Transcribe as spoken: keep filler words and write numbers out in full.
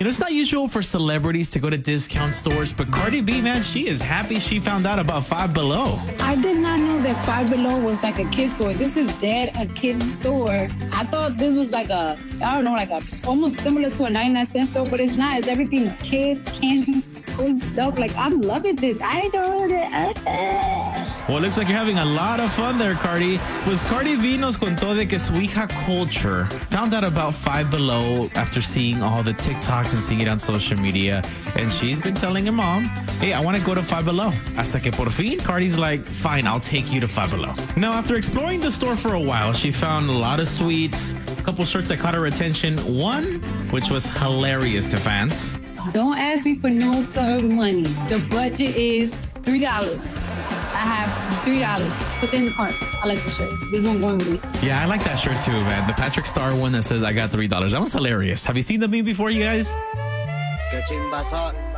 know, it's not usual for celebrities to go to discount stores, but Cardi B, man, she is happy she found out about Five Below. I did not know that Five Below was like a kid store. This is dead a kid store. I thought this was like a, I don't know, like a, almost similar to a ninety-nine cent store, but it's not. It's everything kids, candies, toy stuff. Like, I'm loving this. I don't know. Well, it looks like you're having a lot of fun there, Cardi. Pues Cardi B nos contó de que su hija Culture found out about Five Below after seeing all the TikToks and seeing it on social media. And she's been telling her mom, hey, I want to go to Five Below. Hasta que por fin, Cardi's like, fine, I'll take you to Five Below. Now, after exploring the store for a while, she found a lot of sweets, a couple shirts that caught her attention. One, which was hilarious to fans. Don't ask me for no serve money. The budget is three dollars. I have three dollars. Put it in the cart. I like the shirt. This one going with me. Yeah, I like that shirt too, man. The Patrick Star one that says I got three dollars. That one's hilarious. Have you seen the meme before, you guys?